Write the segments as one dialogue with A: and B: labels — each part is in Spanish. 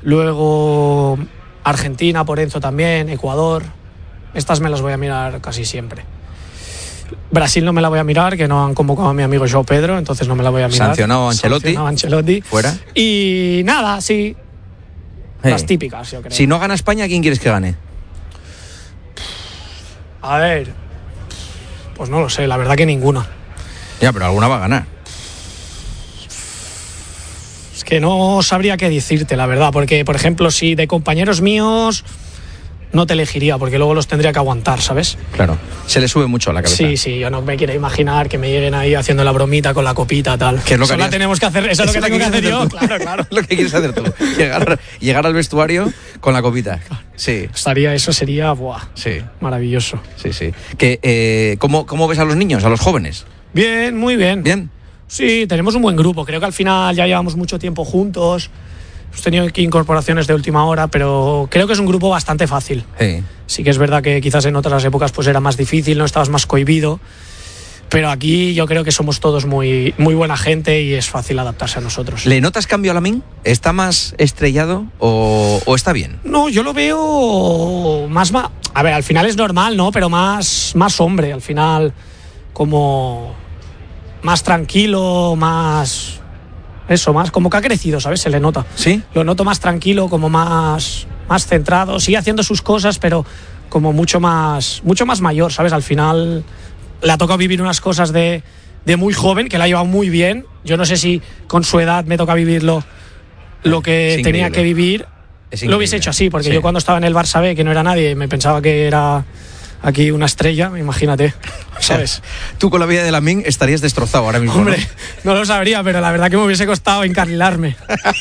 A: Luego Argentina, por Enzo también, Ecuador. Estas me las voy a mirar casi siempre. Brasil no me la voy a mirar, que no han convocado a mi amigo João Pedro, entonces no me la voy a mirar.
B: Sancionado Ancelotti. Fuera.
A: Y nada, sí. Las típicas, yo creo.
B: Si no gana España, ¿quién quieres que gane?
A: A ver, pues no lo sé, la verdad que ninguna.
B: Ya, pero alguna va a ganar.
A: Es que no sabría qué decirte, la verdad, porque, por ejemplo, si de compañeros míos no te elegiría, porque luego los tendría que aguantar, ¿sabes?
B: Claro, se le sube mucho a la cabeza.
A: Sí, yo no me quiero imaginar que me lleguen ahí haciendo la bromita con la copita, tal.
B: Que es lo que
A: la tenemos que hacer, eso es lo que tengo que hacer yo. Claro.
B: Lo que quieres hacer tú, llegar al vestuario con la copita. Sí.
A: Eso sería,
B: sí,
A: maravilloso.
B: Sí. ¿Cómo ves a los niños, a los jóvenes?
A: Bien, muy bien.
B: ¿Bien?
A: Sí, tenemos un buen grupo. Creo que al final ya llevamos mucho tiempo juntos. Hemos tenido aquí incorporaciones de última hora, pero creo que es un grupo bastante fácil. Sí que es verdad que quizás en otras épocas pues era más difícil, no estabas más cohibido, pero aquí yo creo que somos todos muy, muy buena gente y es fácil adaptarse a nosotros.
B: ¿Le notas cambio a Lamine? ¿Está más estrellado o está bien?
A: No, yo lo veo más... A ver, al final es normal, ¿no? Pero más hombre, al final como más tranquilo, más como que ha crecido, ¿sabes? Se le nota.
B: ¿Sí?
A: Lo noto más tranquilo, como más centrado, sigue haciendo sus cosas, pero como mucho más mayor, ¿sabes? Al final le ha tocado vivir unas cosas de muy joven, que la ha llevado muy bien. Yo no sé si con su edad me toca vivirlo lo que tenía que vivir. Lo hubiese hecho así, porque yo cuando estaba en el Barça B, que no era nadie, me pensaba que era aquí una estrella, imagínate, ¿sabes?
B: Tú con la vida de Lamine estarías destrozado ahora mismo.
A: Hombre, no lo sabría, pero la verdad que me hubiese costado encarrilarme.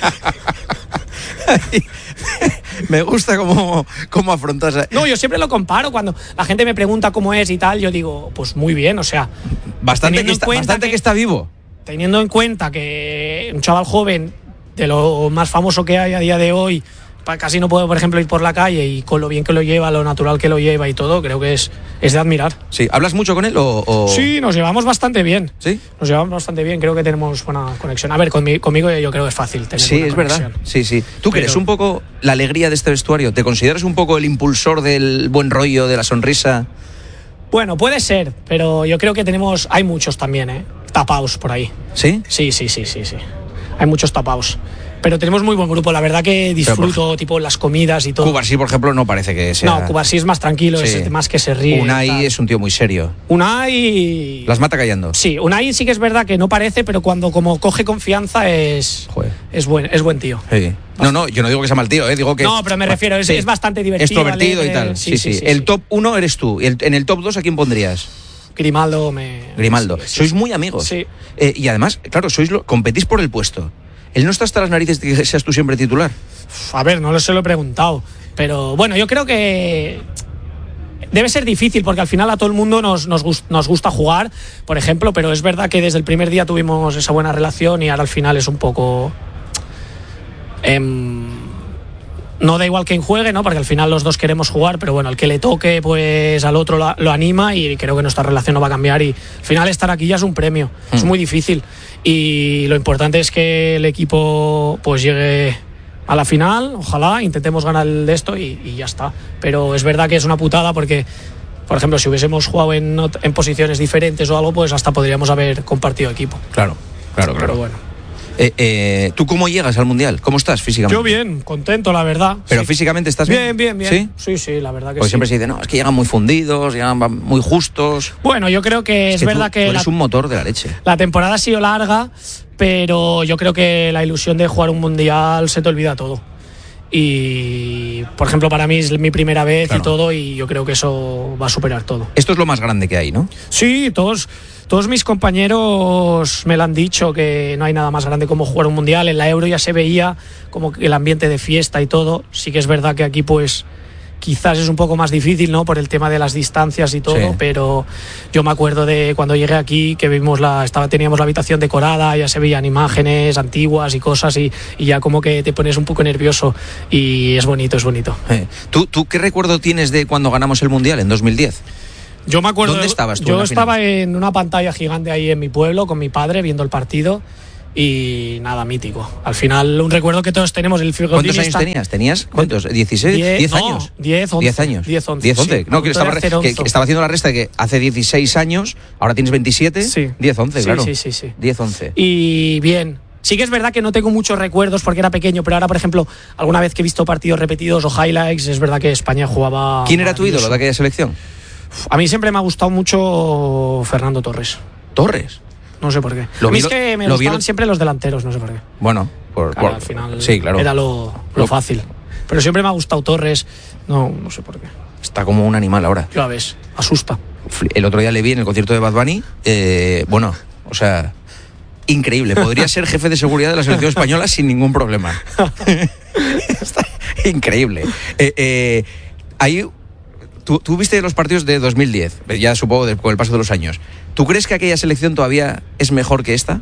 B: Me gusta cómo afrontas.
A: No, yo siempre lo comparo cuando la gente me pregunta cómo es y tal, yo digo, pues muy bien, o sea,
B: bastante que está vivo.
A: Teniendo en cuenta que un chaval joven, de lo más famoso que hay a día de hoy, casi no puedo, por ejemplo, ir por la calle, y con lo bien que lo lleva, lo natural que lo lleva y todo, creo que es de admirar.
B: Sí, ¿hablas mucho con él o...?
A: Sí, nos llevamos bastante bien.
B: ¿Sí?
A: Nos llevamos bastante bien, creo que tenemos buena conexión. A ver, conmigo yo creo que es fácil tener buena conexión.
B: Verdad. Sí. ¿Tú crees un poco la alegría de este vestuario? ¿Te consideras un poco el impulsor del buen rollo, de la sonrisa?
A: Bueno, puede ser, pero yo creo que hay muchos también, tapaos por ahí.
B: ¿Sí?
A: Sí. Hay muchos tapaos. Pero tenemos muy buen grupo, la verdad que disfruto, tipo las comidas y todo.
B: Cubarsí, por ejemplo, no parece que sea...
A: No, Cubarsí es más tranquilo, es más que se ríe.
B: Unai es un tío muy serio.
A: Unai...
B: Las mata callando.
A: Sí, Unai sí que es verdad que no parece, pero cuando como coge confianza es buen tío.
B: Sí. No, yo no digo que sea mal tío, digo que...
A: No, pero me refiero, es bastante divertido.
B: Extrovertido y tal. Sí. El top 1 eres tú. En el top 2, ¿a quién pondrías?
A: Grimaldo.
B: Sí. Sois muy amigos.
A: Sí.
B: Y además, claro, competís por el puesto. ¿Él no está hasta las narices de que seas tú siempre titular?
A: A ver, no se lo he preguntado. Pero bueno, yo creo que debe ser difícil, porque al final a todo el mundo nos gusta jugar, por ejemplo, pero es verdad que desde el primer día tuvimos esa buena relación y ahora al final es un poco... no da igual quién juegue, ¿no? Porque al final los dos queremos jugar, pero bueno, el que le toque pues al otro lo anima, y creo que nuestra relación no va a cambiar, y al final estar aquí ya es un premio. Es muy difícil, y lo importante es que el equipo pues llegue a la final, ojalá intentemos ganar el de esto y ya está. Pero es verdad que es una putada, porque por ejemplo si hubiésemos jugado en posiciones diferentes o algo, pues hasta podríamos haber compartido equipo.
B: Claro.
A: Pero bueno.
B: ¿Tú cómo llegas al Mundial? ¿Cómo estás físicamente?
A: Yo bien, contento, la verdad.
B: ¿Pero físicamente estás bien?
A: Bien. Sí, la verdad que
B: Porque
A: sí.
B: Siempre se dice, no, es que llegan muy fundidos, llegan muy justos.
A: Bueno, yo creo que es verdad que...
B: Tú eres un motor de la leche.
A: La temporada ha sido larga, pero yo creo que la ilusión de jugar un Mundial se te olvida todo. Y, por ejemplo, para mí es mi primera vez, claro. Y todo, y yo creo que eso va a superar todo.
B: Esto es lo más grande que hay, ¿no?
A: Sí, todos mis compañeros me lo han dicho, que no hay nada más grande como jugar un Mundial. En la Euro ya se veía como el ambiente de fiesta y todo. Sí que es verdad que aquí pues quizás es un poco más difícil, ¿no? Por el tema de las distancias y todo, sí. Pero yo me acuerdo de cuando llegué aquí, que teníamos la habitación decorada, ya se veían imágenes antiguas y cosas, y ya como que te pones un poco nervioso, y es bonito.
B: ¿Tú qué recuerdo tienes de cuando ganamos el Mundial en 2010?
A: Yo me acuerdo.
B: ¿Dónde estabas tú?
A: Yo estaba en una pantalla gigante ahí en mi pueblo con mi padre viendo el partido, Y nada, mítico. Al final, un recuerdo que todos tenemos.
B: ¿Cuántos años tenías? ¿Tenías cuántos? ¿16? ¿10 años?
A: 10, 11.
B: 10 años.
A: 10, 11.
B: 10, 11.
A: Sí.
B: No, que estaba haciendo la resta de que hace 16 años, ahora tienes 27.
A: Sí.
B: 10, 11,
A: Sí,
B: claro.
A: Sí.
B: 10, 11.
A: Y bien. Sí que es verdad que no tengo muchos recuerdos porque era pequeño, pero ahora, por ejemplo, alguna vez que he visto partidos repetidos o highlights, es verdad que España jugaba...
B: ¿Quién era tu ídolo de aquella selección?
A: A mí siempre me ha gustado mucho Fernando Torres.
B: ¿Torres?
A: No sé por qué. A mí es que me gustaban siempre los delanteros, no sé por qué.
B: Bueno,
A: al final
B: sí, claro.
A: Era lo fácil. Pero siempre me ha gustado Torres, no sé por qué.
B: Está como un animal ahora.
A: Ya ves, asusta.
B: El otro día le vi en el concierto de Bad Bunny, increíble. Podría ser jefe de seguridad de la selección española sin ningún problema. Está increíble. Ahí, tú viste los partidos de 2010, ya supongo con el paso de los años. ¿Tú crees que aquella selección todavía es mejor que esta?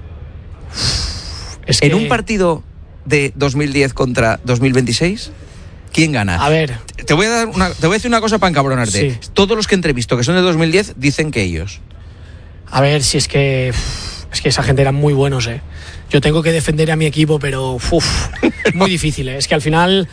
B: En un partido de 2010 contra 2026, ¿quién gana?
A: A ver.
B: Te voy a decir una cosa para encabronarte. Sí. Todos los que entrevisto que son de 2010 dicen que ellos.
A: A ver, si es que esa gente eran muy buenos, Yo tengo que defender a mi equipo, pero muy difícil, Es que al final,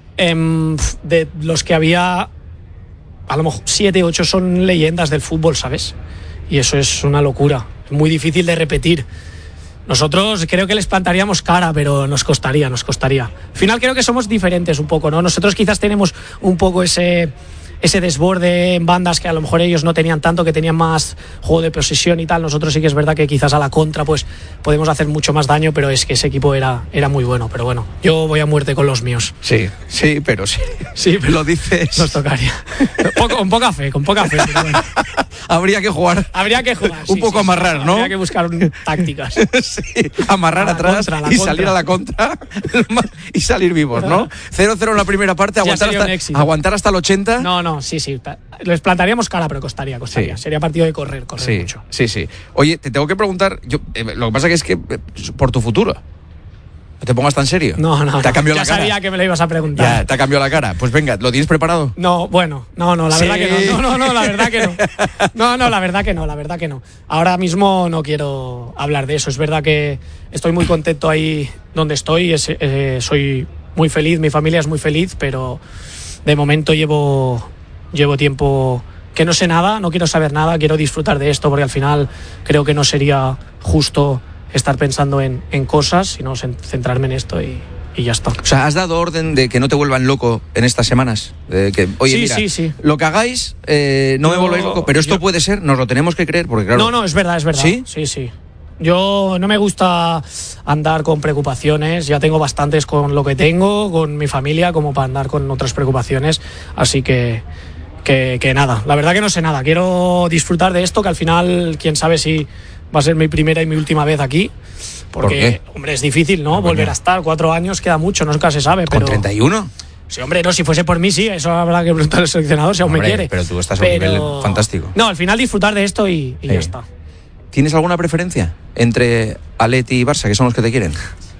A: de los que había, a lo mejor 7, 8 son leyendas del fútbol, ¿sabes? Y eso es una locura. Es muy difícil de repetir. Nosotros creo que les plantaríamos cara, pero nos costaría. Al final creo que somos diferentes un poco, ¿no? Nosotros quizás tenemos un poco ese desborde en bandas que a lo mejor ellos no tenían tanto, que tenían más juego de posesión y tal. Nosotros sí que es verdad que quizás a la contra pues podemos hacer mucho más daño, pero es que ese equipo era muy bueno. Pero bueno, yo voy a muerte con los míos.
B: Sí, pero lo dices.
A: Nos tocaría. Con poca fe, pero bueno.
B: Habría que jugar. Un poco amarrar, ¿no?
A: Habría que buscar tácticas.
B: Sí, amarrar atrás salir a la contra y salir vivos, ¿no? 0-0 en la primera parte, aguantar hasta el 80.
A: No, sí. Les plantaríamos cara, pero costaría. Sí. Sería partido de correr mucho.
B: Sí. Oye, te tengo que preguntar, lo que pasa es que por tu futuro. ¿No te pongas tan serio?
A: No.
B: ¿Te ha cambiado la cara?
A: Ya sabía que me lo ibas a preguntar.
B: Ya, te ha cambiado la cara. Pues venga, ¿lo tienes preparado?
A: No, la verdad que no. No, la verdad que no. No, la verdad que no. Ahora mismo no quiero hablar de eso. Es verdad que estoy muy contento ahí donde estoy. Soy muy feliz, mi familia es muy feliz, pero de momento llevo tiempo que no sé nada, no quiero saber nada, quiero disfrutar de esto porque al final creo que no sería justo estar pensando en cosas, sino centrarme en esto y ya está.
B: O sea, ¿has dado orden de que no te vuelvan loco en estas semanas? Sí. Lo que hagáis, no me volvéis loco, pero esto puede ser, nos lo tenemos que creer, porque claro...
A: No, es verdad.
B: ¿Sí?
A: Sí. Yo no me gusta andar con preocupaciones, ya tengo bastantes con lo que tengo, con mi familia, como para andar con otras preocupaciones, así que nada, la verdad que no sé nada, quiero disfrutar de esto, que al final, quién sabe si va a ser mi primera y mi última vez aquí, porque, hombre, es difícil, ¿no? Volver a estar 4 años, queda mucho, nunca se sabe, pero...
B: ¿Con 31?
A: Sí, hombre, no, si fuese por mí, sí, eso habrá que preguntar al seleccionador si aún me quiere.
B: Pero tú estás a un nivel fantástico.
A: No, al final disfrutar de esto y ya está.
B: ¿Tienes alguna preferencia entre Atleti y Barça, que son los que te quieren?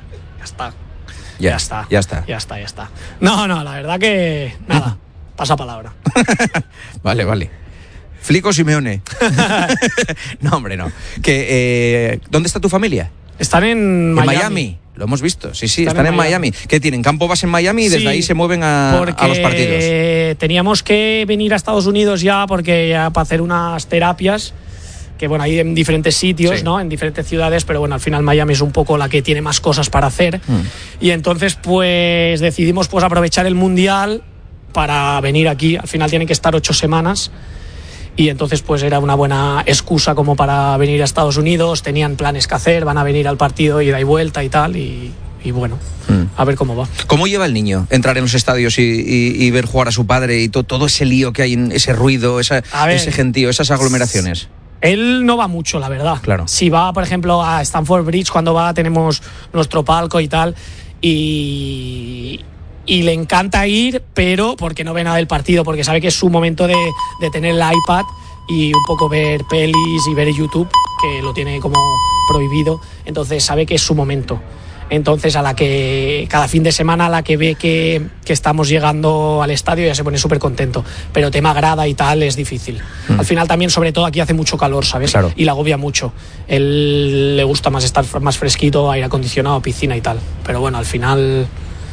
A: Ya está. No, la verdad que nada, pasa palabra.
B: Vale. Flico Simeone. No, hombre, no. ¿Dónde está tu familia?
A: Están en
B: Miami. Lo hemos visto, sí, están en Miami. ¿Qué tienen? ¿Campo base en Miami y desde ahí se mueven a los partidos?
A: Teníamos que venir a Estados Unidos ya para hacer unas terapias, que bueno, hay en diferentes sitios, ¿no? En diferentes ciudades, pero bueno, al final Miami es un poco la que tiene más cosas para hacer. Y entonces pues decidimos pues aprovechar el Mundial para venir aquí. Al final tienen que estar 8 semanas. Y entonces pues era una buena excusa como para venir a Estados Unidos, tenían planes que hacer, van a venir al partido ida y vuelta y tal, y bueno, a ver cómo va.
B: ¿Cómo lleva el niño entrar en los estadios y ver jugar a su padre y todo ese lío que hay, ese ruido, ese gentío, esas aglomeraciones?
A: Él no va mucho, la verdad.
B: Claro.
A: Si va, por ejemplo, a Stamford Bridge, cuando va tenemos nuestro palco y tal, y le encanta ir, pero porque no ve nada del partido, porque sabe que es su momento de tener el iPad y un poco ver pelis y ver YouTube, que lo tiene como prohibido, entonces sabe que es su momento. Entonces, a la que cada fin de semana, a la que ve que estamos llegando al estadio, ya se pone súper contento. Pero tema grada y tal es difícil. Al final también, sobre todo, aquí hace mucho calor, ¿sabes?
B: Claro.
A: Y le agobia mucho. Él le gusta más estar más fresquito, aire acondicionado, piscina y tal. Pero bueno, al final,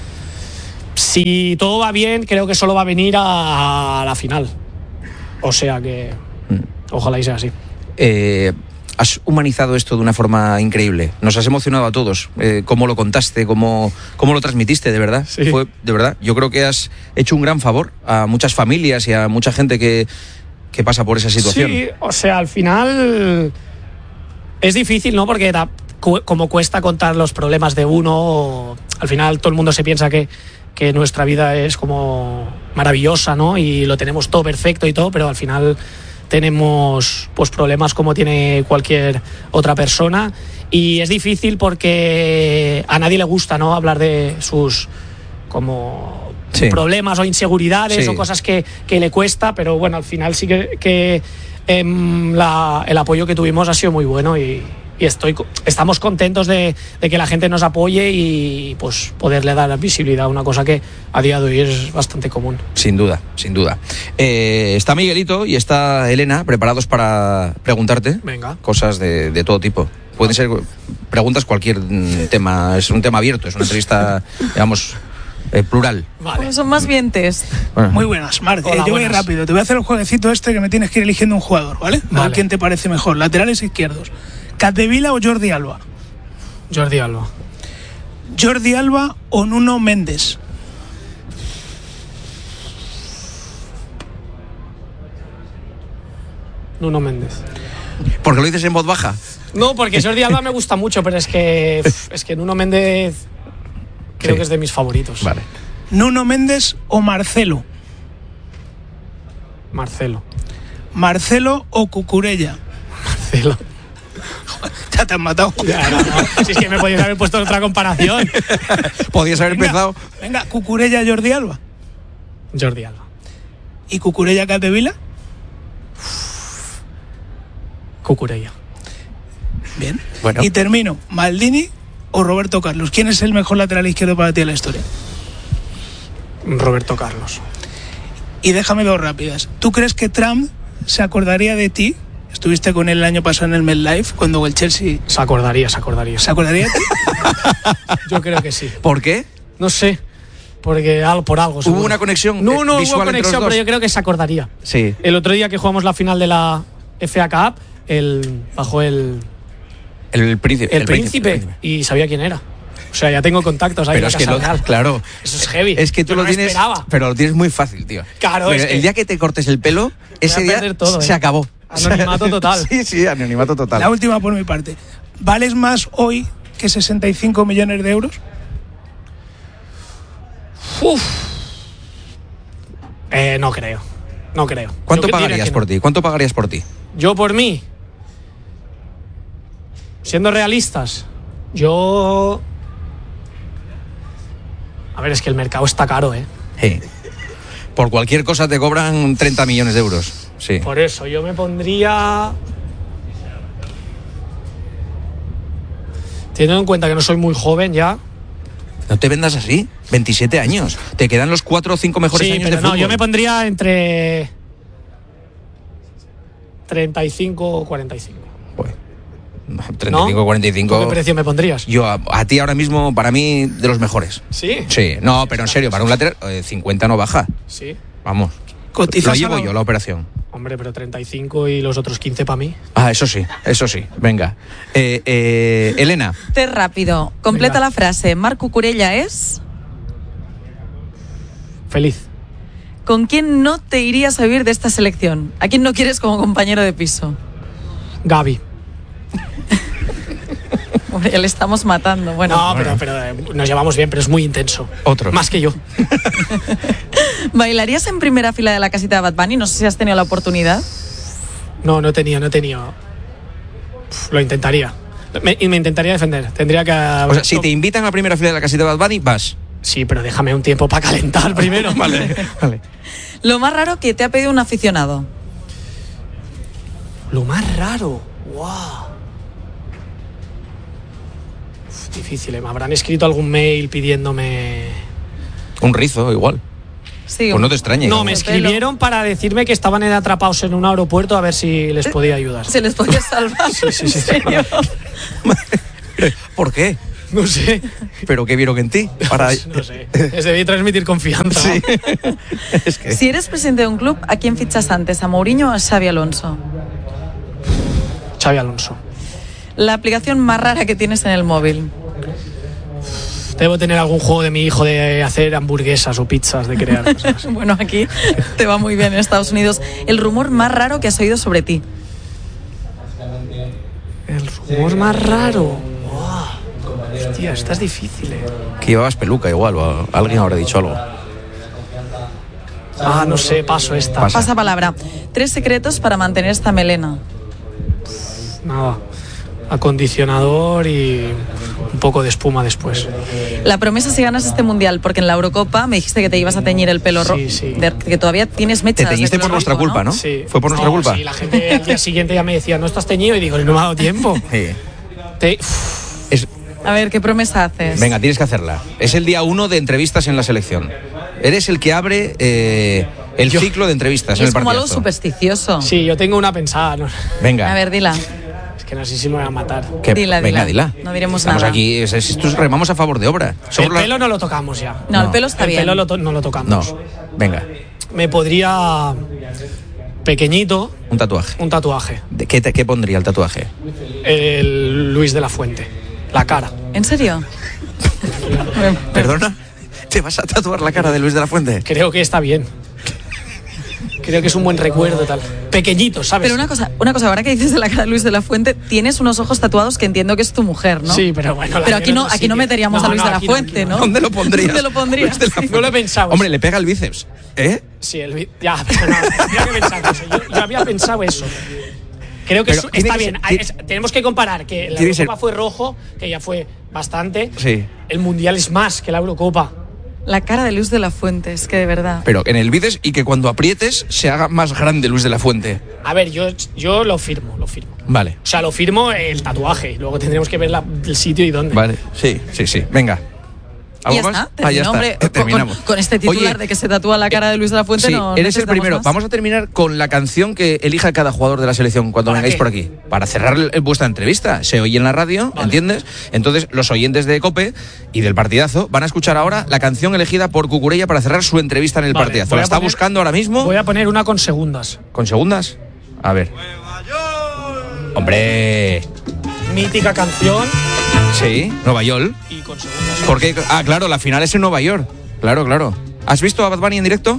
A: si todo va bien, creo que solo va a venir a la final. O sea que ojalá y sea así.
B: Has humanizado esto de una forma increíble. Nos has emocionado a todos. Cómo lo contaste, cómo lo transmitiste, de verdad.
A: Sí.
B: Fue, de verdad, yo creo que has hecho un gran favor a muchas familias y a mucha gente que pasa por esa situación.
A: Sí, o sea, al final es difícil, ¿no? Porque como cuesta contar los problemas de uno, al final todo el mundo se piensa que nuestra vida es como maravillosa, ¿no? Y lo tenemos todo perfecto y todo, pero al final tenemos pues problemas como tiene cualquier otra persona, y es difícil porque a nadie le gusta, ¿no? Hablar de sus como problemas o inseguridades o cosas que le cuesta, pero bueno, al final sí que el apoyo que tuvimos ha sido muy bueno y estamos contentos de que la gente nos apoye y pues poderle dar visibilidad a una cosa que a día de hoy es bastante común.
B: Sin duda, sin duda. Está Miguelito y está Elena preparados para preguntarte cosas de todo tipo. Pueden ser preguntas, cualquier tema, es un tema abierto, es una entrevista, digamos, plural.
C: Vale. Pues son más bien test.
D: Bueno. Muy buenas, Marc. Yo voy rápido. Te voy a hacer el jueguecito que me tienes que ir eligiendo un jugador, ¿vale? A ver quién te parece mejor. Laterales izquierdos. ¿Capdevila o Jordi Alba?
A: Jordi Alba.
D: ¿Jordi Alba o Nuno Mendes?
A: Nuno Mendes.
B: ¿Por qué lo dices en voz baja?
A: No, porque Jordi Alba me gusta mucho, pero es que Nuno Mendes creo que es de mis favoritos.
B: Vale.
D: ¿Nuno Mendes o Marcelo?
A: Marcelo.
D: ¿Marcelo o Cucurella?
A: Marcelo.
D: Ya te han matado.
A: Ya, no. Si es que me podías haber puesto otra comparación.
B: Podías haber empezado.
D: Venga, Cucurella, Jordi Alba.
A: Jordi Alba.
D: ¿Y Cucurella, Capdevila?
A: Cucurella.
D: Bien.
B: Bueno.
D: Y termino. ¿Maldini o Roberto Carlos? ¿Quién es el mejor lateral izquierdo para ti en la historia?
A: Roberto Carlos.
D: Y déjame dos rápidas. ¿Tú crees que Trump se acordaría de ti? Estuviste con él el año pasado en el MetLife cuando el Chelsea...
A: Se acordaría.
D: ¿Se acordaría de ti?
A: Yo creo que sí.
B: ¿Por qué?
A: No sé. Porque por algo.
B: ¿Hubo una conexión?
A: No hubo conexión, pero yo creo que se acordaría.
B: Sí.
A: El otro día que jugamos la final de la FA Cup, bajó el príncipe y sabía quién era. O sea, ya tengo contactos ahí.
B: Pero es que claro.
A: Eso es heavy.
B: Es que tú lo tienes.
A: Esperaba.
B: Pero lo tienes muy fácil, tío.
A: Claro,
B: pero el día que te cortes el pelo, ese día se acabó.
A: Anonimato total.
B: Sí, anonimato total.
D: La última por mi parte. ¿Vales más hoy que 65 millones de euros?
A: No creo.
B: ¿Cuánto pagarías por ti? ¿Cuánto pagarías por ti?
A: Yo por mí. Siendo realistas, yo... A ver, es que el mercado está caro, ¿eh?
B: Sí. Por cualquier cosa te cobran 30 millones de euros. Sí.
A: Por eso, yo me pondría... Teniendo en cuenta que no soy muy joven ya...
B: No te vendas así. 27 años. Te quedan los 4 o 5 mejores años de fútbol.
A: No, yo me pondría entre 35 o 45.
B: Pues, 35 o 45.
A: ¿Qué precio me pondrías?
B: Yo a ti ahora mismo, para mí, de los mejores.
A: ¿Sí?
B: Sí. No, pero en serio, para un lateral, 50 no baja.
A: Sí.
B: Vamos. Lo llevo yo, la operación.
A: Hombre, pero 35 y los otros 15 para mí.
B: Ah, eso sí. Venga. Elena.
C: Té rápido. Completa la frase. Marc Cucurella es...
A: Feliz.
C: ¿Con quién no te irías a vivir de esta selección? ¿A quién no quieres como compañero de piso?
A: Gavi.
C: Hombre, ya le estamos matando. Bueno.
A: No, pero nos llevamos bien, pero es muy intenso.
B: Otro.
A: Más que yo.
C: ¿Bailarías en primera fila de la casita de Bad Bunny? No sé si has tenido la oportunidad.
A: No he tenido. Lo intentaría. Me intentaría defender. Tendría que...
B: O sea, si te invitan a la primera fila de la casita de Bad Bunny, vas.
A: Sí, pero déjame un tiempo para calentar primero.
B: Vale.
C: Lo más raro que te ha pedido un aficionado.
A: Lo más raro. Wow. Difícil, me habrán escrito algún mail pidiéndome...
B: Un rizo, igual.
C: Sí,
B: Pues no te extrañe.
A: No, me escribieron para decirme que estaban atrapados en un aeropuerto a ver si les podía ayudar.
C: ¿Se les podía salvar?
A: Sí.
C: ¿En serio?
B: ¿Por qué?
A: No sé.
B: ¿Pero qué vieron en ti? Para...
A: No sé. Les debí transmitir confianza.
B: Sí. Es que...
C: Si eres presidente de un club, ¿a quién fichas antes? ¿A Mourinho o a Xabi Alonso?
A: Xabi Alonso.
C: La aplicación más rara que tienes en el móvil.
A: Debo tener algún juego de mi hijo de hacer hamburguesas o pizzas, de crear cosas.
C: Bueno, aquí te va muy bien en Estados Unidos. El rumor más raro que has oído sobre ti.
A: El rumor más raro. Wow. Hostia, esta es difícil,
B: Que llevabas peluca igual, o alguien habrá dicho algo.
A: No sé, paso esta.
C: Pasa palabra. 3 secretos para mantener esta melena.
A: Nada. Acondicionador y un poco de espuma después.
C: La promesa si ganas este mundial, porque en la Eurocopa me dijiste que te ibas a teñir el pelo rojo.
A: Sí.
C: Que todavía tienes mechas.
B: Te teñiste
C: de
B: por
C: pelo
B: nuestra
C: rojo,
B: culpa, ¿no?
A: Sí.
B: ¿Fue por nuestra culpa?
A: Sí, la gente al día siguiente ya me decía, ¿no estás teñido? Y digo, no me ha dado tiempo.
B: Sí.
C: A ver, ¿qué promesa haces?
B: Venga, tienes que hacerla. Es el día 1 de entrevistas en la selección. Eres el que abre el ciclo de entrevistas en el
C: Es como algo
B: partidazo.
C: supersticioso.
A: Sí, yo tengo una pensada. ¿no?
B: Venga.
C: A ver, dila.
A: Es que no sé si me voy a matar.
C: Dila.
B: Venga, dila.
C: No diremos
B: Estamos
C: nada.
B: aquí, esto es remamos a favor de obra.
A: El pelo no lo tocamos ya.
C: No, el pelo está
A: El
C: bien.
A: pelo no lo tocamos.
B: No, venga,
A: Me podría... Pequeñito,
B: un tatuaje.
A: un tatuaje.
B: ¿Qué pondría el tatuaje?
A: El Luis de la Fuente. La cara.
C: ¿En serio?
B: ¿Perdona? ¿Te vas a tatuar la cara de Luis de la Fuente?
A: Creo que está bien. Creo que es un buen recuerdo y tal. Pequeñito, ¿sabes?
C: Pero una cosa, ahora que dices de la cara de Luis de la Fuente, tienes unos ojos tatuados que entiendo que es tu mujer, ¿no?
A: Sí, pero bueno.
C: Pero aquí no meteríamos a Luis de la Fuente, ¿no?
B: ¿Dónde lo pondrías?
C: ¿Dónde lo pondrías?
B: Luis de la
C: Sí.
B: Fuente.
A: No lo he pensado.
B: Hombre, le pega el bíceps. ¿Eh?
A: Sí, ya, pero no. Había que pensar eso. Yo había pensado eso. Creo que
B: Pero tiene
A: está
B: que
A: bien.
B: ser-
A: Tenemos que comparar que la
B: Tiene que
A: Eurocopa
B: ser-
A: fue rojo, que ya fue bastante.
B: Sí.
A: El Mundial es más que la Eurocopa.
C: La cara de Luis de la Fuente, es que de verdad.
B: Pero en el bíceps y que cuando aprietes se haga más grande Luis de la Fuente.
A: A ver, yo lo firmo.
B: Vale.
A: O sea, lo firmo el tatuaje. Luego tendremos que ver el sitio y dónde.
B: Vale. Sí. Venga.
C: Y
B: ¿Algo
C: ya
B: más?
C: está, terminó,
B: ya está.
C: hombre.
B: Terminamos.
C: Con este titular
B: Oye,
C: de que se tatúa la cara de Luis de la Fuente,
B: sí,
C: no
B: eres el
C: necesitamos
B: primero.
C: más.
B: Vamos a terminar con la canción que elija cada jugador de la selección cuando
A: ¿Para
B: vengáis
A: qué?
B: por aquí. Para cerrar vuestra entrevista. Se oye en la radio,
A: Vale.
B: ¿entiendes? Entonces, los oyentes de COPE y del partidazo van a escuchar ahora la canción elegida por Cucurella para cerrar su entrevista en el
A: Vale,
B: partidazo.
A: voy
B: La
A: a
B: está
A: poner-
B: buscando ahora mismo.
A: Voy a poner una con segundas.
B: ¿Con segundas? A ver. ¡Hombre!
A: Mítica canción
B: Sí, Nueva York.
A: y con segundas.
B: ¿Por qué? Ah, claro, la final es en Nueva York. Claro. ¿Has visto a Bad Bunny en directo?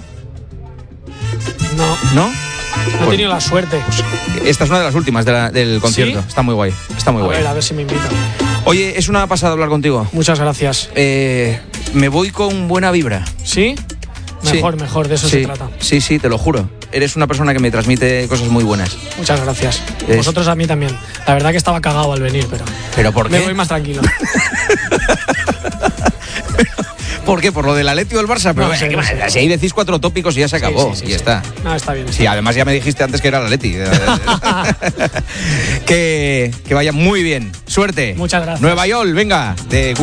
A: No,
B: ¿No?
A: no he tenido la suerte.
B: Esta es una de las últimas del concierto.
A: ¿Sí?
B: Está muy guay.
A: A ver si me invitan.
B: Oye, es una pasada hablar contigo.
A: Muchas gracias.
B: Me voy con buena vibra.
A: ¿Sí?
B: Sí.
A: Mejor, de eso
B: Sí,
A: se trata.
B: Sí, te lo juro. Eres una persona que me transmite cosas muy buenas.
A: Muchas gracias.
B: Es-
A: Vosotros a mí también. La verdad que estaba cagado al venir, pero
B: ¿Pero por
A: me
B: qué?
A: voy más tranquilo.
B: ¿Por qué? ¿Por lo del Atleti o el Barça? Pero
A: No sé,
B: ¿qué
A: no
B: más?
A: sé.
B: Si ahí decís 4 tópicos y ya se acabó.
A: Sí,
B: y ya está.
A: No, está bien.
B: Sí, además ya me dijiste antes que era el Atleti. que vaya muy bien. Suerte.
A: Muchas gracias.
B: Nueva York, venga.